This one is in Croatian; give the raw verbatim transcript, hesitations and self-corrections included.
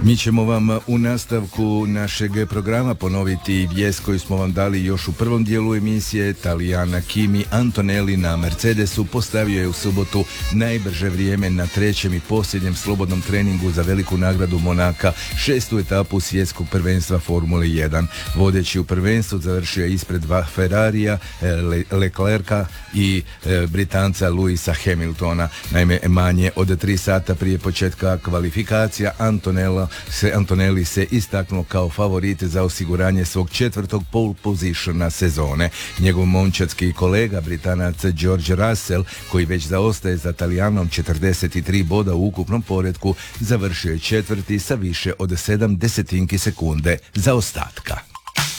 Mi ćemo vam u nastavku našeg programa ponoviti vijest koju smo vam dali još u prvom dijelu emisije. Talijan Kimi Antonelli na Mercedesu postavio je u subotu najbrže vrijeme na trećem i posljednjem slobodnom treningu za veliku nagradu Monaka, šestu etapu svjetskog prvenstva Formule jedan. Vodeći u prvenstvu završio je ispred dva Ferrarija, Le- Leclerca i e, Britanca Louisa Hamiltona. Naime, manje od tri sata prije početka kvalifikacija Antonella se Antonelli se istaknuo kao favorit za osiguranje svog četvrtog pole positiona sezone. Njegov momčadski kolega Britanac George Russell, koji već zaostaje za Talijanom četrdeset tri boda u ukupnom poretku, završio je četvrti sa više od sedam desetinki sekunde zaostatka.